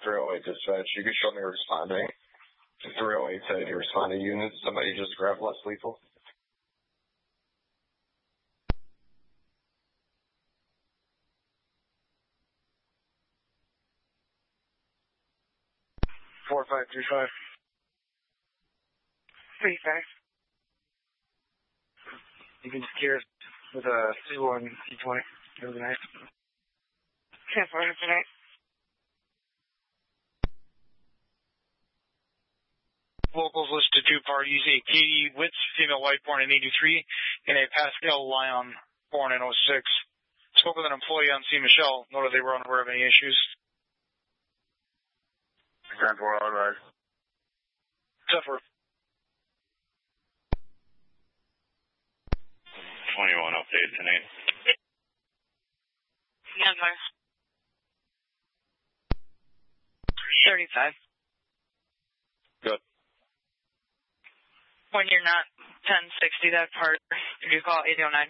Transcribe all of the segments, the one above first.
308 dispatch. You could show me responding. 308 said you responded to units. Somebody just grabbed less lethal. Four five three five. 35. You can secure us with a C1 C20. It was nice. 10-4 tonight. Locals listed two parties, a Katie Witz, female white, born in 83, and a Pascal Lyon, born in 06. Spoke with an employee on C. Michelle, noted they were unaware of any issues. 10-4, all right. 10-4. 21 update tonight. 10-4. 35. Good. When you're not 1060, that part, if you call 809.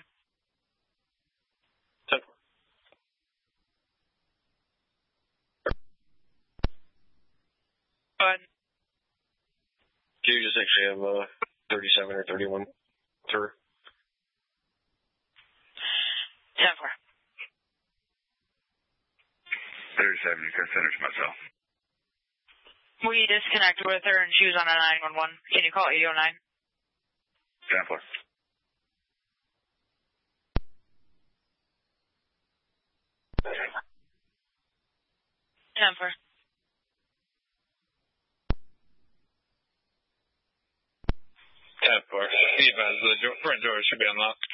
10-4. Go ahead. Do you just actually have 37 or 31 through? 10-4. 37, you can finish myself. We disconnected with her and she was on a 911. Can you call 809? 10-4. 10-4. 10-4. Be advised, the front door should be unlocked.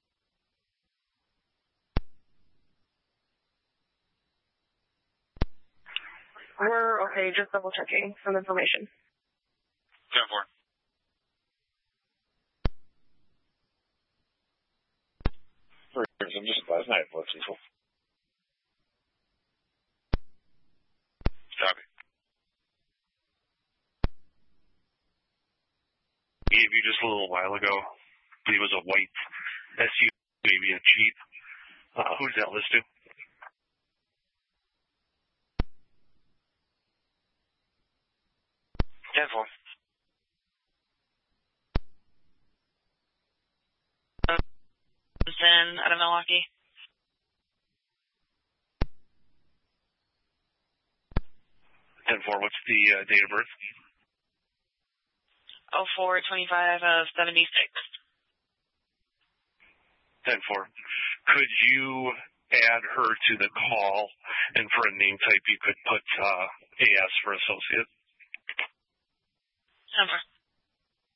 We're okay, just double checking some information. 10-4. I'm just advised, night for people. Copy. Gave you just a little while ago. I believe it was a white SUV, maybe a Jeep. Who's that list to? Careful. Out of Milwaukee. 10-4, what's the date of birth? 04/25/76. 10-4. Could you add her to the call, and for a name type, you could put AS for associate? 10-4.